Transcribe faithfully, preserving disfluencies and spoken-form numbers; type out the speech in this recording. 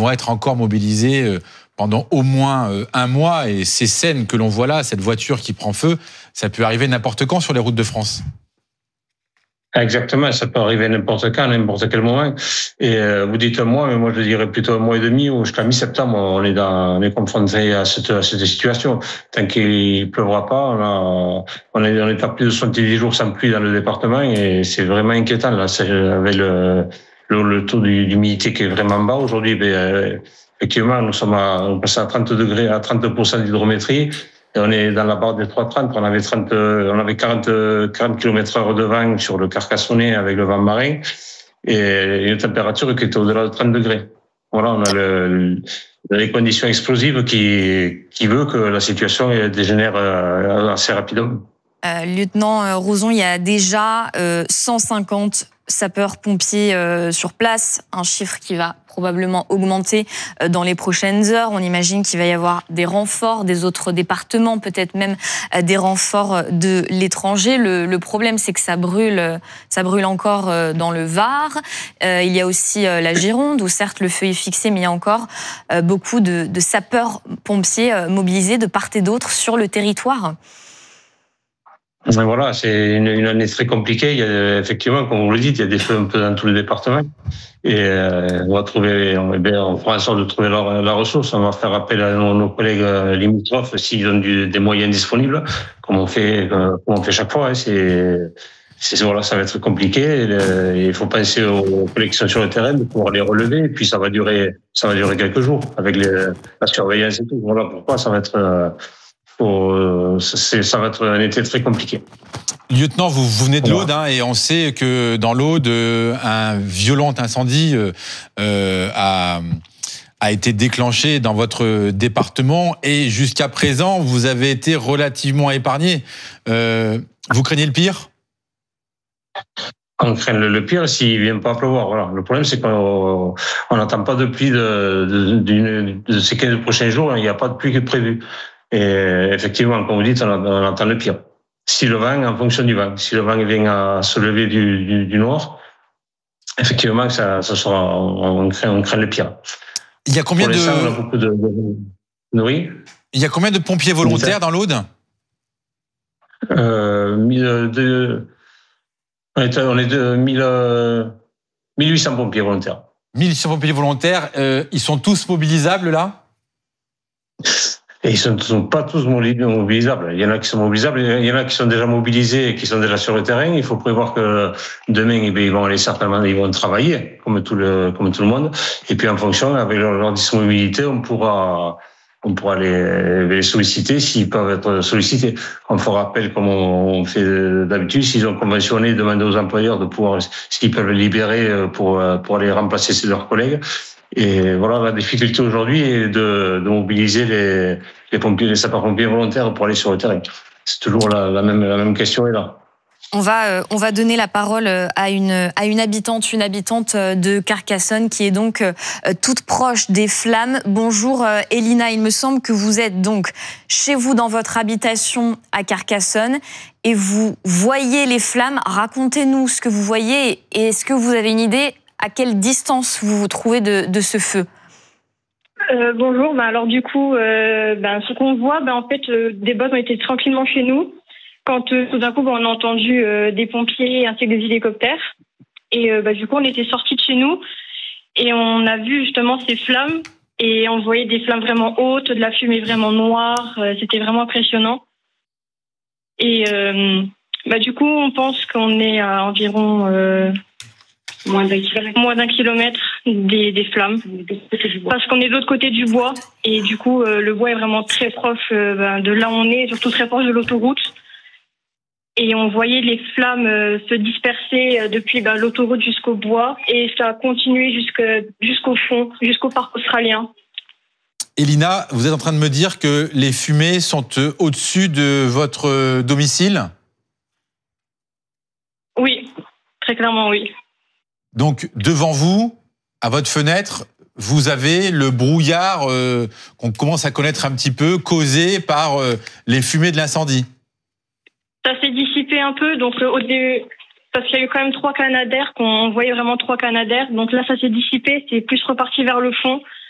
vont être encore mobilisés pendant au moins un mois. Et ces scènes que l'on voit là, cette voiture qui prend feu, ça peut arriver n'importe quand sur les routes de France. Exactement, ça peut arriver n'importe quand, n'importe quel moment. Et euh, vous dites un mois, mais moi je dirais plutôt un mois et demi ou jusqu'à mi-septembre. On est dans, on est confronté à cette, à cette situation. Tant qu'il pleuvra pas, on a, on est, on est à plus de soixante-dix jours sans pluie dans le département et c'est vraiment inquiétant là. C'est avec le, le, le taux d'humidité qui est vraiment bas aujourd'hui. Ben, euh, effectivement, nous sommes à, on passe à trente degrés, à trente pour cent d'hydrométrie. Et on est dans la barre des trois trente. On avait trente, on avait quarante, quarante kilomètres heure de vent sur le Carcassonnais avec le vent marin et une température qui était au-delà de trente degrés. Voilà, on a le, les conditions explosives qui, qui veut que la situation dégénère assez rapidement. Euh, lieutenant Rozon, il y a déjà euh, cent cinquante sapeurs-pompiers euh, sur place, un chiffre qui va probablement augmenter euh, dans les prochaines heures. On imagine qu'il va y avoir des renforts des autres départements, peut-être même euh, des renforts de l'étranger. Le, le problème, c'est que ça brûle, ça brûle encore euh, dans le Var. Euh, il y a aussi euh, la Gironde, où certes le feu est fixé, mais il y a encore euh, beaucoup de, de sapeurs-pompiers euh, mobilisés de part et d'autre sur le territoire. Voilà, c'est une, une année très compliquée. Il y a, effectivement, comme vous le dites, il y a des feux un peu dans tous les départements. Et euh, on va trouver, on, on fera en sorte de trouver la, la ressource. On va faire appel à nos, nos collègues limitrophes s'ils ont du, des moyens disponibles, comme on fait, comme on fait chaque fois. Hein. C'est, c'est voilà, ça va être compliqué. Et il faut penser aux collègues qui sont sur le terrain de pouvoir les relever. Et puis ça va durer, ça va durer quelques jours avec les, la surveillance et tout. Voilà pourquoi ça va être. Euh, Pour, c'est, ça va être un été très compliqué. Lieutenant, vous, vous venez de l'Aude, hein, et on sait que dans l'Aude, un violent incendie euh, a, a été déclenché dans votre département et jusqu'à présent, vous avez été relativement épargné. Euh, vous craignez le pire ? On craint le pire s'il ne vient pas pleuvoir. Voilà. Le problème, c'est qu'on n'attend pas de pluie de, de, de, de ces quinze prochains jours. Il n'y a pas de pluie prévue. Et effectivement, comme vous dites, on, on entend le pire. Si le vent, en fonction du vent, si le vent vient à se lever du, du, du nord, effectivement, ça, ça sera, on, on, craint, on craint le pire. Il y a combien Pour de... on a beaucoup de, de... Oui. Il y a combien de pompiers volontaires dans l'Aude ? euh, mille, de... On est, on est de mille, mille huit cents pompiers volontaires. mille huit cents pompiers volontaires, euh, ils sont tous mobilisables là ? Et ils ne sont pas tous mobilisables. Il y en a qui sont mobilisables, il y en a qui sont déjà mobilisés et qui sont déjà sur le terrain. Il faut prévoir que demain, eh bien, ils vont aller certainement, ils vont travailler comme tout le, comme tout le monde. Et puis en fonction, avec leur, leur disponibilité, on pourra, on pourra les, les solliciter s'ils peuvent être sollicités. On fera appel comme on fait d'habitude. S'ils ont conventionné, demander aux employeurs de pouvoir, s'ils peuvent les libérer pour, pour aller remplacer leurs collègues. Et voilà, la difficulté aujourd'hui est de, de mobiliser les, les pompiers, les sapeurs-pompiers volontaires pour aller sur le terrain. C'est toujours la, la même, la même question est là. On va, euh, on va donner la parole à une, à une habitante, une habitante de Carcassonne qui est donc euh, toute proche des flammes. Bonjour euh, Elina, il me semble que vous êtes donc chez vous dans votre habitation à Carcassonne et vous voyez les flammes. Racontez-nous ce que vous voyez et est-ce que vous avez une idée à quelle distance vous vous trouvez de, de ce feu ? euh, Bonjour, ben alors du coup, euh, ben, ce qu'on voit, ben, en fait, euh, des boss ont été tranquillement chez nous. Quand euh, tout d'un coup, ben, on a entendu euh, des pompiers ainsi que des hélicoptères. Et euh, ben, du coup, on était sortis de chez nous et on a vu justement ces flammes. Et on voyait des flammes vraiment hautes, de la fumée vraiment noire. Euh, c'était vraiment impressionnant. Et euh, ben, du coup, on pense qu'on est à environ... Euh, Moins d'un kilomètre. Moins d'un kilomètre des, des flammes. Parce qu'on est de l'autre côté du bois. Et du coup, euh, le bois est vraiment très proche euh, ben, de là où on est, surtout très proche de l'autoroute. Et on voyait les flammes euh, se disperser euh, depuis ben, l'autoroute jusqu'au bois. Et ça a continué jusque, jusqu'au fond, jusqu'au parc australien. Elina, vous êtes en train de me dire que les fumées sont euh, au-dessus de votre domicile ? Oui, très clairement, oui. Donc, devant vous, à votre fenêtre, vous avez le brouillard euh, qu'on commence à connaître un petit peu, causé par euh, les fumées de l'incendie. Ça s'est dissipé un peu, donc euh, au début, parce qu'il y a eu quand même trois canadaires, qu'on voyait vraiment trois canadaires. Donc là, ça s'est dissipé, c'est plus reparti vers le fond.